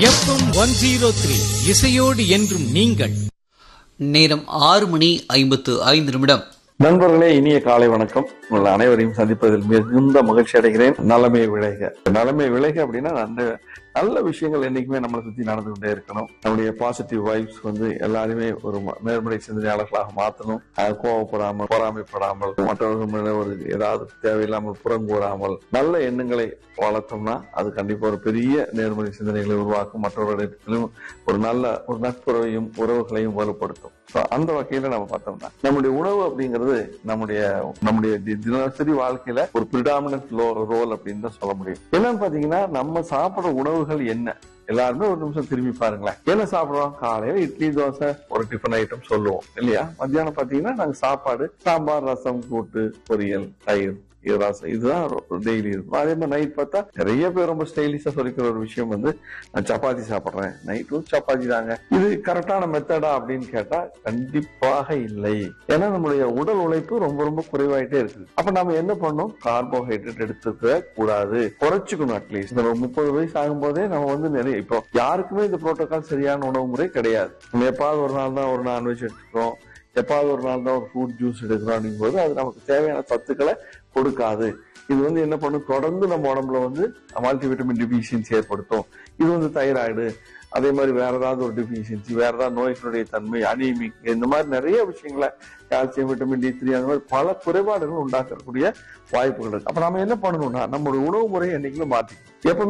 FM 103 இசையோடு என்றும் நீங்கள். நேரம் 6:55. நண்பர்களே, இனிய காலை வணக்கம். உங்கள் அனைவரையும் சந்திப்பதில் மிகுந்த மகிழ்ச்சி அடைகிறேன். நலமே விளைக. நலமே விளைக அப்படின்னா நல்ல விஷயங்கள் என்னைக்குமே நம்மளை சுத்தி நடந்து கொண்டே இருக்கணும். நம்முடைய பாசிட்டிவ் வைப்ஸ் எல்லாருமே ஒரு நேர்மறை சிந்தனையாளர்களாக மாற்றணும். கோவப்படாமல், பொறாமைப்படாமல், மற்றவர்கள் ஒரு ஏதாவது தேவையில்லாமல் புறங்கூறாமல் நல்ல எண்ணங்களை வளர்த்தோம்னா அது கண்டிப்பா ஒரு பெரிய நேர்மறை சிந்தனைகளை உருவாக்கும். மற்றவர்களிடத்திலும் ஒரு நட்புறவையும் உறவுகளையும் வலுப்படுத்தும். அந்த வகையில நம்ம பார்த்தோம்னா நம்முடைய உணவு அப்படிங்கிறது நம்முடைய தினசரி வாழ்க்கையில ஒரு பிரிடாமினன்ட் ரோல் அப்படின்னு தான் சொல்ல முடியும். என்னன்னு பாத்தீங்கன்னா, நம்ம சாப்பிடுற உணவுகள் என்ன, எல்லாருமே ஒரு நிமிஷம் திரும்பி பாருங்களேன். என்ன சாப்பிடுறோம்? காலையில இட்லி, தோசை, ஒரு டிஃபன் ஐட்டம் சொல்லுவோம் இல்லையா? மத்தியானம் பாத்தீங்கன்னா நாங்க சாப்பாடு சாம்பார், ரசம், கூட்டு, பொரியல், தயிர், இதுதான் டெய்லி இருக்கும். அதே மாதிரி நைட் பார்த்தா நிறைய பேர் ரொம்ப ஸ்டைலிஷா சொல்லிக்கிற ஒரு விஷயம் நான் சப்பாத்தி சாப்பிடுறேன், நைட்டும் சப்பாத்தி தாங்க. இது கரெக்டான மெத்தடா அப்படின்னு கேட்டா கண்டிப்பாக இல்லை. ஏன்னா நம்மளுடைய உடல் உழைப்பு ரொம்ப ரொம்ப குறைவாயிட்டே இருக்கு. அப்ப நம்ம என்ன பண்ணணும்? கார்போஹைட்ரேட் எடுத்துக்க கூடாது, குறைச்சிக்கணும். அட்லீஸ்ட் நம்ம 30 வயசு ஆகும் போதே நம்ம நிறைய, இப்போ யாருக்குமே இந்த புரோட்டோகால் சரியான உணவு முறை கிடையாது. நம்ம எப்பாவது ஒரு நாள் தான் ஒரு நான்வெஜ் எடுத்துக்கிறோம், எப்பாவது ஒரு நாள் தான் ஒரு ஃப்ரூட் ஜூஸ் எடுக்கிறோம். அப்படிங்கும் போது அது நமக்கு தேவையான சத்துக்களை கொடுக்காது. இது என்ன பண்ணும்? தொடர்ந்து நம்ம உடம்புல மல்டிவிட்டமின் டிஃபிஷியன்சி ஏற்படுத்தும். இது தைராய்டு, அதே மாதிரி வேற ஏதாவது ஒரு டிஃபிஷியன்சி, வேற ஏதாவது நோய்களுடைய தன்மை, அனீமிக், இந்த மாதிரி நிறைய விஷயங்களை, கால்சியம், விட்டமின் D3, அந்த மாதிரி பல குறைபாடுகள் உண்டாக்கக்கூடிய வாய்ப்புகள் இருக்கு. அப்ப நம்ம என்ன பண்ணணும்னா நம்மளுடைய உணவு முறையை என்னைக்குமே மாற்றிக்கணும். எப்பவுமே